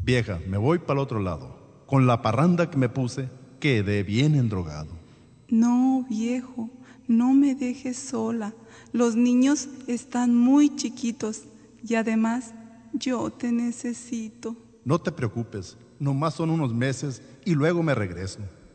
Vieja, me voy para el otro lado. Con la parranda que me puse, quedé bien endrogado. No, viejo, no me dejes sola. Los niños están muy chiquitos y además yo te necesito. No te preocupes, nomás son unos meses y luego me regreso.